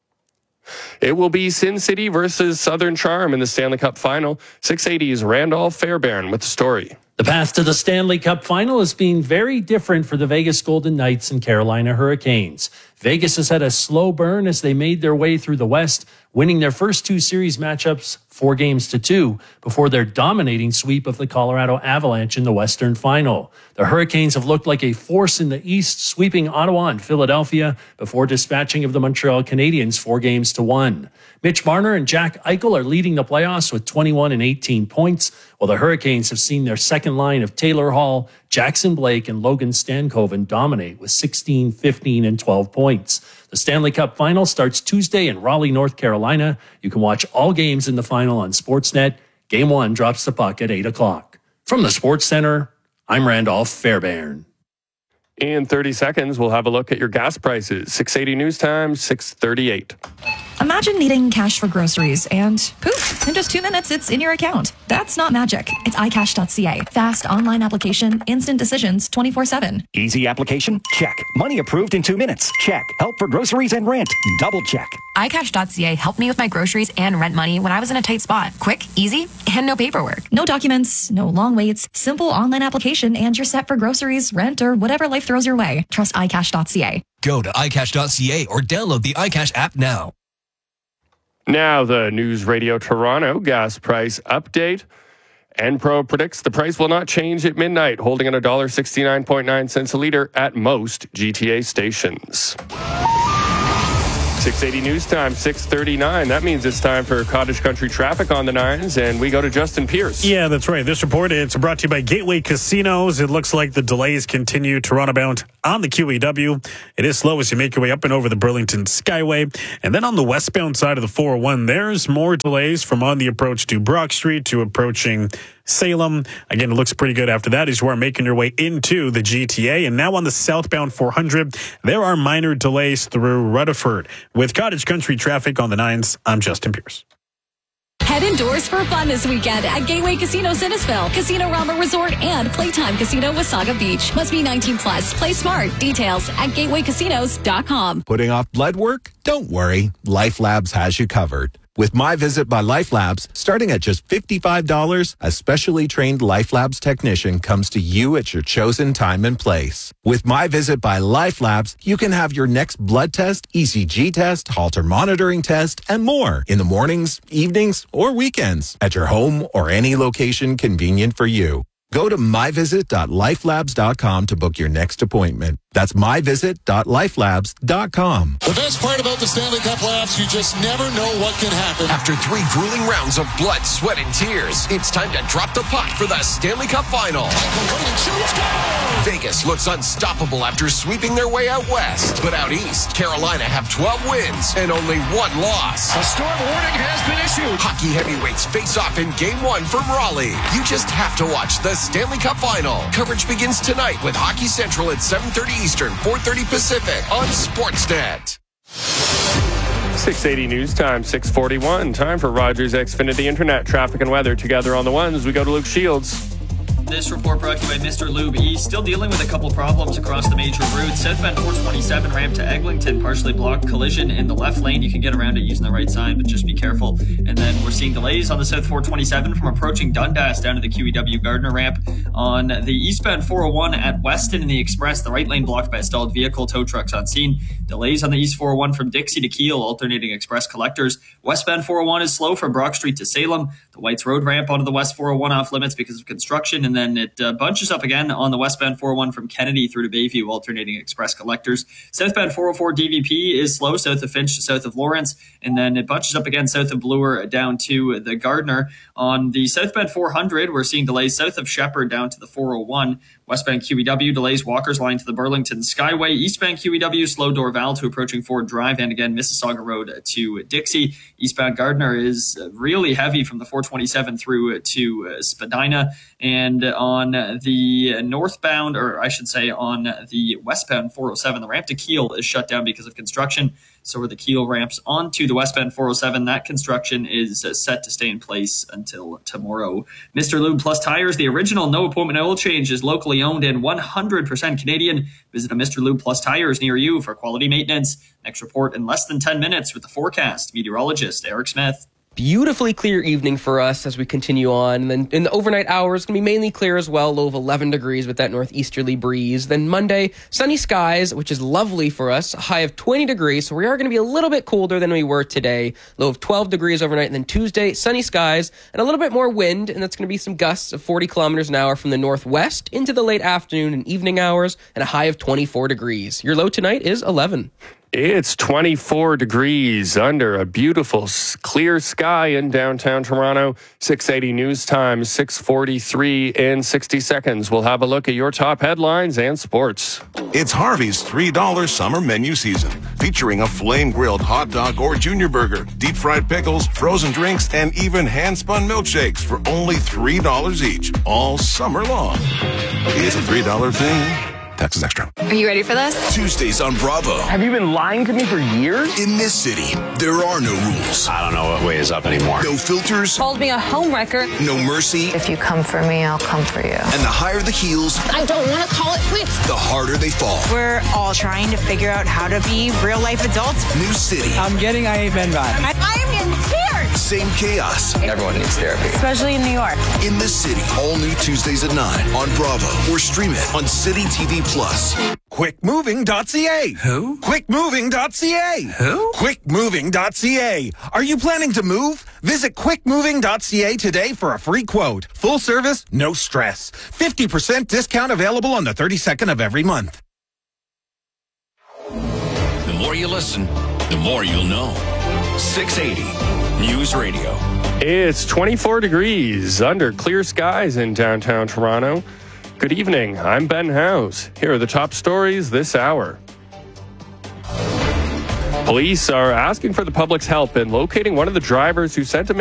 It will be Sin City versus Southern Charm in the Stanley Cup Final. six eighty's Randolph Fairbairn with the story. The path to the Stanley Cup Final has been very different for the Vegas Golden Knights and Carolina Hurricanes. Vegas has had a slow burn as they made their way through the West, winning their first two series matchups four games to two before their dominating sweep of the Colorado Avalanche in the Western Final. The Hurricanes have looked like a force in the East, sweeping Ottawa and Philadelphia before dispatching of the Montreal Canadiens four games to one. Mitch Marner and Jack Eichel are leading the playoffs with twenty-one and eighteen points, while the Hurricanes have seen their second line of Taylor Hall, Jackson Blake, and Logan Stankoven dominate with sixteen, fifteen, and twelve points. The Stanley Cup Final starts Tuesday in Raleigh, North Carolina. You can watch all games in the final on Sportsnet. Game one drops the puck at eight o'clock. From the Sports Center, I'm Randolph Fairbairn. In thirty seconds, we'll have a look at your gas prices. six eighty News Time, six thirty-eight. Imagine needing cash for groceries and poof, in just two minutes, it's in your account. That's not magic. It's i cash dot c a. Fast online application, instant decisions, twenty-four seven. Easy application? Check. Money approved in two minutes? Check. Help for groceries and rent? Double check. i cash dot c a helped me with my groceries and rent money when I was in a tight spot. Quick, easy, and no paperwork. No documents, no long waits, simple online application, and you're set for groceries, rent, or whatever life throws your way. Trust i cash dot c a. Go to i cash dot c a or download the iCash app now. Now the News Radio Toronto gas price update. Enpro predicts the price will not change at midnight, holding at one dollar sixty-nine point nine cents a litre at most G T A stations. six eighty News Time, six thirty-nine. That means it's time for Cottage Country traffic on the nines, and we go to Justin Pierce. Yeah, that's right. This report, it's brought to you by Gateway Casinos. It looks like the delays continue Toronto bound on the Q E W. It is slow as you make your way up and over the Burlington Skyway. And then on the westbound side of the four oh one, there's more delays from on the approach to Brock Street to approaching Salem. Again, it looks pretty good after that as you are making your way into the G T A. And now on the southbound four hundred, there are minor delays through Rutherford. With Cottage Country traffic on the nines, I'm Justin Pierce. Head indoors for fun this weekend at Gateway Casino Sinnesville, Casino Rama Resort, and Playtime Casino Wasaga Beach. Must be nineteen plus. Play smart. Details at gateway casinos dot com. Putting off blood work? Don't worry. LifeLabs has you covered. With My Visit by LifeLabs, starting at just fifty-five dollars, a specially trained LifeLabs technician comes to you at your chosen time and place. With My Visit by LifeLabs, you can have your next blood test, E C G test, Holter monitoring test, and more in the mornings, evenings, or weekends at your home or any location convenient for you. Go to my visit dot lifelabs dot com to book your next appointment. That's my visit dot lifelabs dot com. The best part about the Stanley Cup playoffs, you just never know what can happen. After three grueling rounds of blood, sweat, and tears, it's time to drop the puck for the Stanley Cup Final. Vegas looks unstoppable after sweeping their way out west. But out east, Carolina have twelve wins and only one loss. A storm warning has been issued. Hockey heavyweights face off in Game one from Raleigh. You just have to watch the Stanley Cup Final. Coverage begins tonight with Hockey Central at seven thirty Eastern, four thirty Pacific on Sportsnet. six eighty News Time, six forty-one. Time for Rogers Xfinity Internet traffic and weather. Together on the ones, we go to Luke Shields. This report brought to you by Mister Lube. He's still dealing with a couple problems across the major routes. Southbound four twenty-seven ramp to Eglinton, partially blocked. Collision in the left lane. You can get around it using the right side, but just be careful. And then we're seeing delays on the South four twenty-seven from approaching Dundas down to the Q E W Gardner ramp. On the eastbound four oh one at Weston in the Express, the right lane blocked by a stalled vehicle. Tow trucks on scene. Delays on the east four oh one from Dixie to Kiel, alternating express collectors. Westbound four oh one is slow from Brock Street to Salem. The Whites Road ramp onto the west four oh one off limits because of construction, and then it uh, bunches up again on the westbound four oh one from Kennedy through to Bayview, alternating express collectors. Southbound four oh four D V P is slow south of Finch to south of Lawrence, and then it bunches up again south of Bloor down to the Gardner. On the southbound four hundred, we're seeing delays south of Shepherd down to the four oh one. Westbound Q E W delays Walker's Line to the Burlington Skyway. Eastbound Q E W slow Dorval to approaching Ford Drive, and again Mississauga Road to Dixie. Eastbound Gardner is really heavy from the four twenty-seven through to Spadina. And on the northbound, or I should say on the westbound four oh seven, the ramp to Kiel is shut down because of construction. So are the Kiel ramps onto the westbound four oh seven. That construction is set to stay in place until tomorrow. Mister Lube Plus Tires, the original no appointment oil change, is locally owned and one hundred percent Canadian. Visit a Mister Lube Plus Tires near you for quality maintenance. Next report in less than ten minutes with the forecast. Meteorologist Eric Smith. Beautifully clear evening for us as we continue on. And then in the overnight hours, it's going to be mainly clear as well, low of eleven degrees with that northeasterly breeze. Then Monday, sunny skies, which is lovely for us, a high of twenty degrees. So we are going to be a little bit colder than we were today, low of twelve degrees overnight. And then Tuesday, sunny skies and a little bit more wind. And that's going to be some gusts of forty kilometers an hour from the northwest into the late afternoon and evening hours, and a high of twenty-four degrees. Your low tonight is eleven. It's twenty-four degrees under a beautiful clear sky in downtown Toronto. six eighty News Time, six forty-three in sixty seconds. We'll have a look at your top headlines and sports. It's Harvey's three dollar summer menu season, featuring a flame-grilled hot dog or junior burger, deep-fried pickles, frozen drinks, and even hand-spun milkshakes for only three dollars each, all summer long. It's a three dollar thing. Taxes extra. Are you ready for this? Tuesdays on Bravo. Have you been lying to me for years? In this city, there are no rules. I don't know what way is up anymore. No filters. Called me a homewrecker. No mercy. If you come for me, I'll come for you. And the higher the heels, I don't want to call it quits. the harder they fall. We're all trying to figure out how to be real-life adults. New city. I'm getting I Ain't Ben vibes. I, I am in tears. Same chaos. Everyone needs therapy. Especially in New York. In this city, all new Tuesdays at nine on Bravo, or stream it on City T V Plus. quick moving dot c a. Who? quick moving dot c a. Who? quick moving dot c a. Are you planning to move? Visit quick moving dot c a today for a free quote. Full service, no stress. fifty percent discount available on the thirty-second of every month. The more you listen, the more you'll know. six eighty News Radio. It's twenty-four degrees under clear skies in downtown Toronto. Good evening. I'm Ben House. Here are the top stories this hour. Police are asking for the public's help in locating one of the drivers who sent a